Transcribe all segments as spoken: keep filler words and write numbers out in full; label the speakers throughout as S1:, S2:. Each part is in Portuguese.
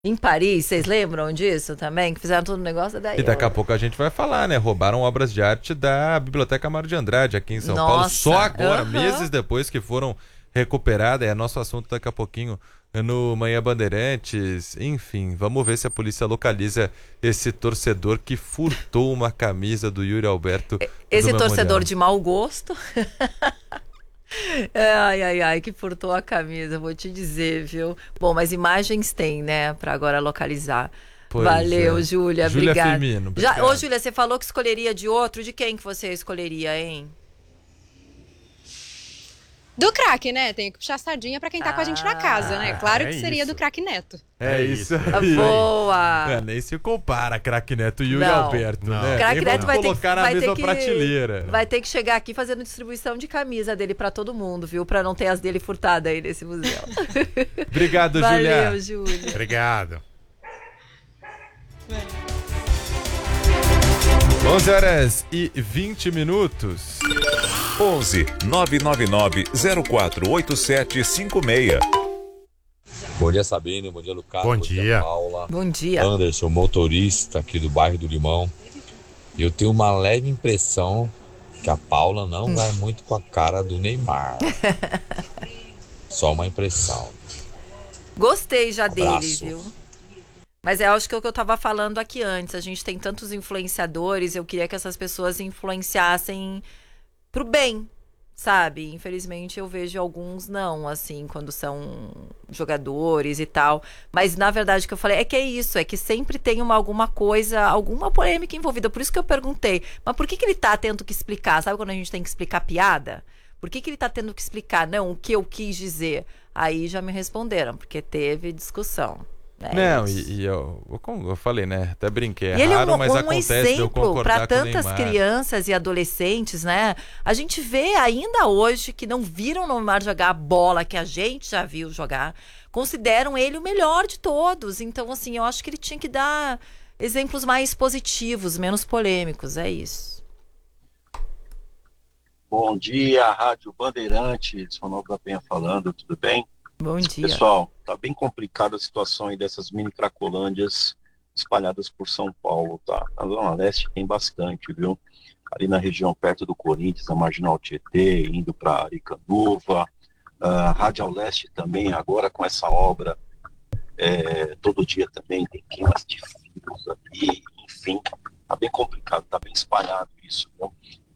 S1: Em Paris, vocês lembram disso também? Que fizeram todo o negócio daí.
S2: E daqui a pouco a gente vai falar, né? Roubaram obras de arte da Biblioteca Mário de Andrade aqui em São
S1: Nossa,
S2: Paulo. Só agora,
S1: uhum.
S2: meses depois que foram recuperadas. É nosso assunto daqui a pouquinho no Manhã Bandeirantes. Enfim, vamos ver se a polícia localiza esse torcedor que furtou uma camisa do Yuri Alberto.
S1: Esse torcedor de mau gosto. Ai, ai, ai, que furtou a camisa, vou te dizer, viu? Bom, mas imagens tem, né, pra agora localizar. Pois Valeu, é. Júlia,
S2: Júlia
S1: obrigada.
S2: Firmino,
S1: Já, ô, Júlia, você falou que escolheria de outro, de quem que você escolheria, hein?
S3: Do craque, né? Tem que puxar a sardinha pra quem tá ah, com a gente na casa, né? Claro
S2: é
S3: que seria
S2: isso.
S3: do craque Neto.
S2: É, é isso aí.
S1: Boa!
S2: É, nem se compara craque Neto e Yuri
S1: não.
S2: Alberto,
S1: não.
S2: né?
S1: Craque Neto vai
S2: colocar
S1: ter que,
S2: na
S1: vai
S2: mesma
S1: ter que,
S2: prateleira.
S1: Vai ter que chegar aqui fazendo distribuição de camisa dele pra todo mundo, viu? Pra não ter as dele furtadas aí nesse museu.
S2: Obrigado, Júlia.
S1: Valeu, Júlia.
S4: Obrigado.
S2: onze horas e vinte minutos.
S5: onze nove nove nove zero quatro oito sete cinco seis.
S6: Bom dia, Sabine. Bom dia, Lucas.
S4: Bom,
S6: Bom
S4: dia.
S6: dia, Paula.
S1: Bom dia.
S6: Anderson, motorista aqui do bairro do Limão. Eu tenho uma leve impressão que a Paula não hum. vai muito com a cara do Neymar. Só uma impressão.
S1: Gostei já
S6: um
S1: dele, viu? Mas é, acho que é o que eu tava falando aqui antes. A gente tem tantos influenciadores, eu queria que essas pessoas influenciassem pro bem, sabe? Infelizmente eu vejo alguns não, assim, quando são jogadores e tal. Mas na verdade o que eu falei é que é isso, é que sempre tem uma, alguma coisa, alguma polêmica envolvida. Por isso que eu perguntei, mas por que que ele tá tendo que explicar? Sabe quando a gente tem que explicar piada? Por que que ele tá tendo que explicar? Não, o que eu quis dizer. Aí já me responderam, porque teve discussão. É
S2: não, e, e eu, eu, eu falei, né? Até brinquei. É
S1: e ele
S2: raro,
S1: é um,
S2: mas
S1: um
S2: acontece de eu concordar
S1: para tantas
S2: com o
S1: crianças e adolescentes, né? A gente vê ainda hoje que não viram o Neymar jogar a bola que a gente já viu jogar, consideram ele o melhor de todos. Então, assim, eu acho que ele tinha que dar exemplos mais positivos, menos polêmicos. É isso.
S7: Bom dia, Rádio Bandeirantes, Ronaldo da Penha falando, tudo bem?
S1: Bom dia.
S7: Pessoal, tá bem complicada a situação aí dessas mini cracolândias espalhadas por São Paulo, tá? Na Zona Leste tem bastante, viu? Ali na região perto do Corinthians, a Marginal Tietê, indo para Aricanduva, a Radial Leste também, agora com essa obra, é, todo dia também tem queimas de fios ali, enfim, tá bem complicado, tá bem espalhado isso, viu?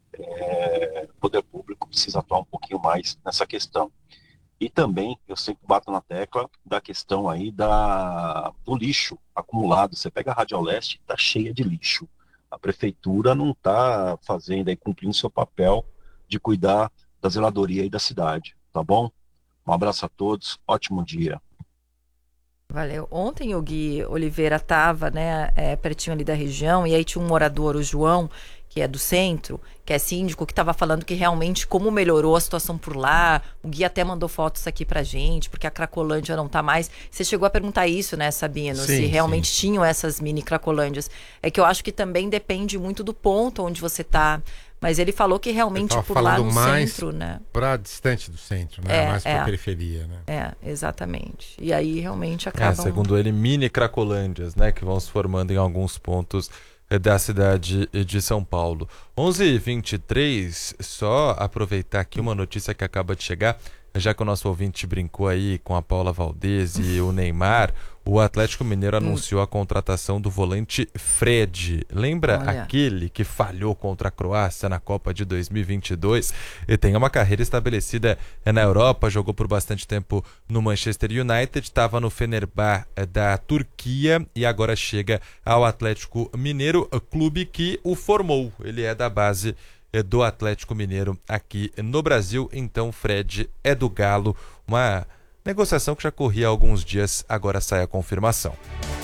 S7: É, o poder público precisa atuar um pouquinho mais nessa questão. E também, eu sempre bato na tecla da questão aí da, do lixo acumulado. Você pega a Radial Leste, está cheia de lixo. A prefeitura não está fazendo aí, cumprindo seu papel de cuidar da zeladoria aí da cidade, tá bom? Um abraço a todos, ótimo dia.
S1: Valeu. Ontem o Gui Oliveira estava, né, é, pertinho ali da região, e aí tinha um morador, o João, que é do centro, que é síndico, que estava falando que realmente como melhorou a situação por lá. O Gui até mandou fotos aqui pra gente, porque a Cracolândia não tá mais. Você chegou a perguntar isso, né, Sabino?
S4: Sim,
S1: se realmente
S4: sim.
S1: tinham essas mini Cracolândias. É que eu acho que também depende muito do ponto onde você tá. Mas ele falou que realmente por lá no
S4: mais
S1: centro, né?
S4: Pra distante do centro, né?
S1: É,
S4: mais pra
S1: é.
S4: periferia, né?
S1: É, exatamente. E aí realmente acabam...
S2: É, segundo ele, mini Cracolândias, né? Que vão se formando em alguns pontos da cidade de São Paulo. onze e vinte e três, só aproveitar aqui uma notícia que acaba de chegar, já que o nosso ouvinte brincou aí com a Paula Valdez e o Neymar, o Atlético Mineiro anunciou a contratação do volante Fred. Lembra
S1: Olha.
S2: aquele que falhou contra a Croácia na Copa de dois mil e vinte e dois? E tem uma carreira estabelecida na Europa, jogou por bastante tempo no Manchester United, estava no Fenerbahçe da Turquia e agora chega ao Atlético Mineiro, clube que o formou. Ele é da base do Atlético Mineiro aqui no Brasil. Então Fred é do Galo, uma negociação que já corria há alguns dias, agora sai a confirmação.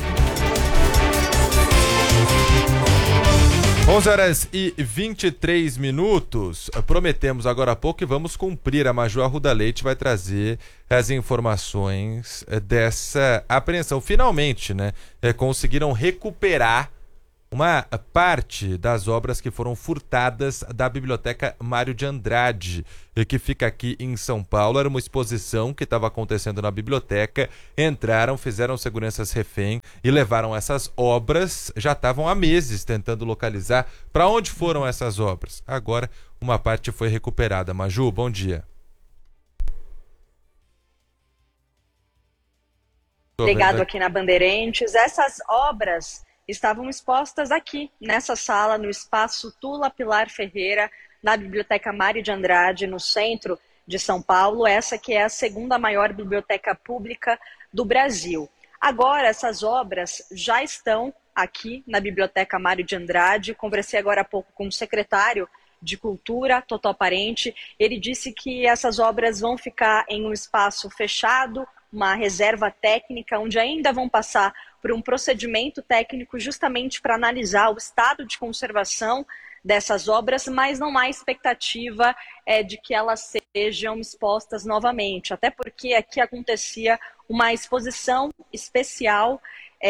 S2: onze horas e vinte e três minutos, prometemos agora há pouco e vamos cumprir. A Maju Arruda Leite vai trazer as informações dessa apreensão. Finalmente, né, conseguiram recuperar uma parte das obras que foram furtadas da Biblioteca Mário de Andrade, que fica aqui em São Paulo. Era uma exposição que estava acontecendo na biblioteca. Entraram, fizeram seguranças refém e levaram essas obras. Já estavam há meses tentando localizar para onde foram essas obras. Agora, uma parte foi recuperada. Maju, bom dia.
S8: Ligado aqui na Bandeirantes, essas obras estavam expostas aqui, nessa sala, no espaço Tula Pilar Ferreira, na Biblioteca Mário de Andrade, no centro de São Paulo, essa que é a segunda maior biblioteca pública do Brasil. Agora, essas obras já estão aqui na Biblioteca Mário de Andrade. Conversei agora há pouco com o secretário de Cultura, Totó Parente. Ele disse que essas obras vão ficar em um espaço fechado, uma reserva técnica, onde ainda vão passar por um procedimento técnico justamente para analisar o estado de conservação dessas obras, mas não há expectativa é, de que elas sejam expostas novamente, até porque aqui acontecia uma exposição especial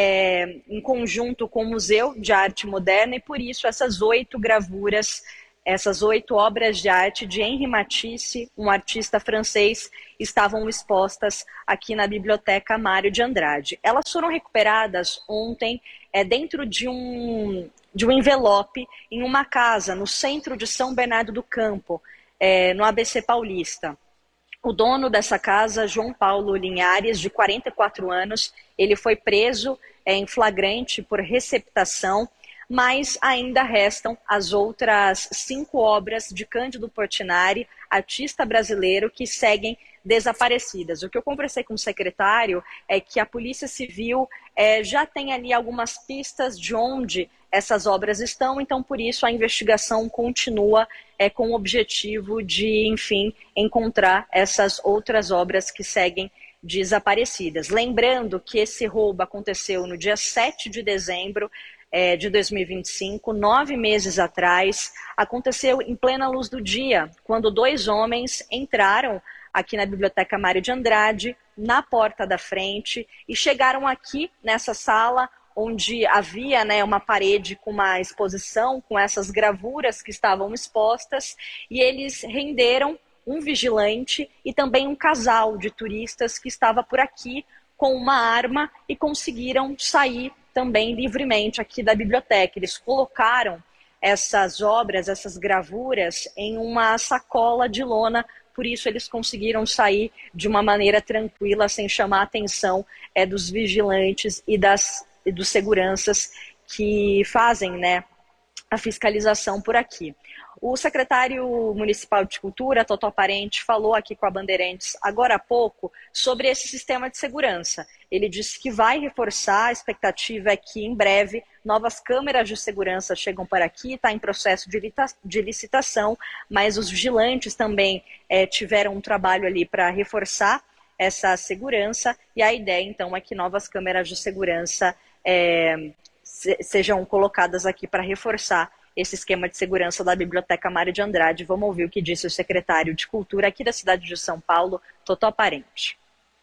S8: é, em conjunto com o Museu de Arte Moderna, e por isso essas oito gravuras, essas oito obras de arte de Henri Matisse, um artista francês, estavam expostas aqui na Biblioteca Mário de Andrade. Elas foram recuperadas ontem é, dentro de um, de um envelope em uma casa no centro de São Bernardo do Campo, é, no A B C Paulista. O dono dessa casa, João Paulo Linhares, de quarenta e quatro anos, ele foi preso é, em flagrante por receptação, mas ainda restam as outras cinco obras de Cândido Portinari, artista brasileiro, que seguem desaparecidas. O que eu conversei com o secretário é que a Polícia Civil é, já tem ali algumas pistas de onde essas obras estão, então por isso a investigação continua é, com o objetivo de, enfim, encontrar essas outras obras que seguem desaparecidas. Lembrando que esse roubo aconteceu no dia sete de dezembro, É, de dois mil e vinte e cinco, nove meses atrás, aconteceu em plena luz do dia, quando dois homens entraram aqui na Biblioteca Mário de Andrade, na porta da frente, e chegaram aqui nessa sala, onde havia né, uma parede com uma exposição, com essas gravuras que estavam expostas, e eles renderam um vigilante e também um casal de turistas que estava por aqui com uma arma e conseguiram sair também livremente aqui da biblioteca. Eles colocaram essas obras, essas gravuras em uma sacola de lona, por isso eles conseguiram sair de uma maneira tranquila, sem chamar a atenção é, dos vigilantes e, das, e dos seguranças que fazem né, a fiscalização por aqui. O secretário municipal de Cultura, Totó Parente, falou aqui com a Bandeirantes agora há pouco sobre esse sistema de segurança. Ele disse que vai reforçar, a expectativa é que em breve novas câmeras de segurança chegam para aqui, está em processo de licitação, mas os vigilantes também é, tiveram um trabalho ali para reforçar essa segurança, e a ideia então é que novas câmeras de segurança é, se, sejam colocadas aqui para reforçar esse esquema de segurança da Biblioteca Mário de Andrade. Vamos ouvir o que disse o secretário de Cultura aqui da cidade de São Paulo, Totó Parente.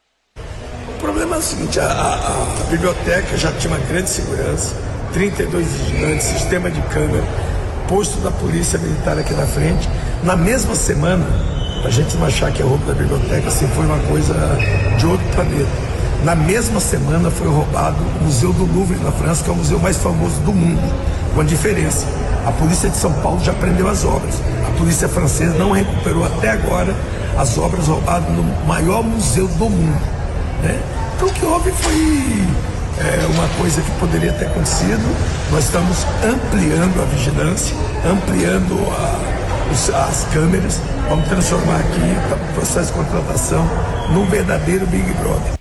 S9: O problema é o seguinte, a, a, a biblioteca já tinha uma grande segurança, trinta e dois vigilantes, sistema de câmera, posto da polícia militar aqui na frente. Na mesma semana, a gente não achar que é roubo da biblioteca, assim, foi uma coisa de outro planeta. Na mesma semana foi roubado o Museu do Louvre na França, que é o museu mais famoso do mundo, com a diferença. A polícia de São Paulo já prendeu as obras. A polícia francesa não recuperou até agora as obras roubadas no maior museu do mundo. Né? Então o que houve foi é, uma coisa que poderia ter acontecido. Nós estamos ampliando a vigilância, ampliando a, os, as câmeras. Vamos transformar aqui o processo de contratação num verdadeiro Big Brother.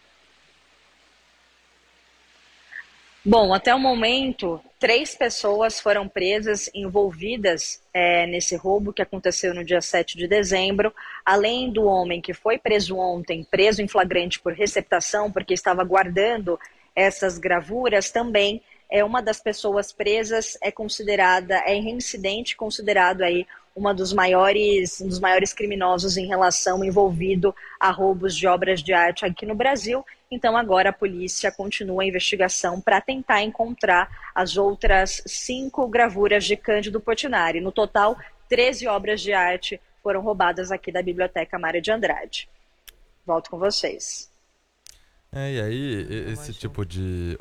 S8: Bom, até o momento, três pessoas foram presas envolvidas é, nesse roubo que aconteceu no dia sete de dezembro, além do homem que foi preso ontem, preso em flagrante por receptação, porque estava guardando essas gravuras, também é uma das pessoas presas, é considerada, é reincidente, considerado aí uma dos maiores, um dos maiores criminosos em relação envolvido a roubos de obras de arte aqui no Brasil. Então agora a polícia continua a investigação para tentar encontrar as outras cinco gravuras de Cândido Portinari. No total, treze obras de arte foram roubadas aqui da Biblioteca Mário de Andrade. Volto com vocês.
S2: É, e aí, esse tipo de